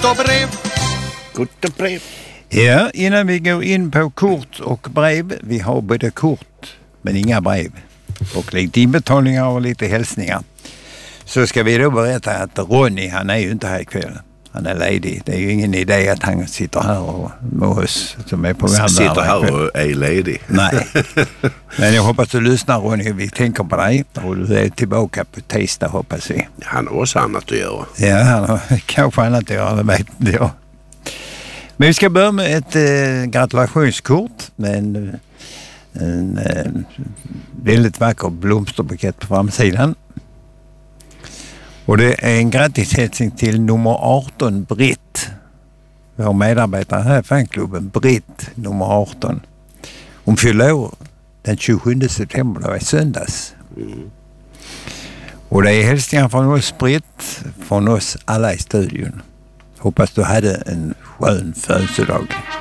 och brev. Kort och brev. Ja, innan vi går in på kort och brev. Vi har både kort men inga brev. Och lite inbetalningar och lite hälsningar. Så ska vi då berätta att Ronny, han är ju inte här ikväll. Han är ledig. Det är ju ingen idé att han sitter här och med oss som är programledare. Sitter här och är ledig. Nej. Men jag hoppas du lyssnar, Ronny. Vi tänker på dig. Och du är tillbaka på tisdag, hoppas vi. Han har också annat att göra. Ja, han har kanske annat att göra, det vet inte jag. Men vi ska börja med ett gratulationskort med en väldigt vacker blomsterbukett på framsidan. Och det är en grattishälsning till nummer 18, Britt. Vår medarbetare här i fanklubben, Britt, nummer 18. Hon fyller år den 27 september, det var i söndags. Och det är hälsningar från oss, Britt, från oss alla i studion. Hoppas du hade en skön födelsedag.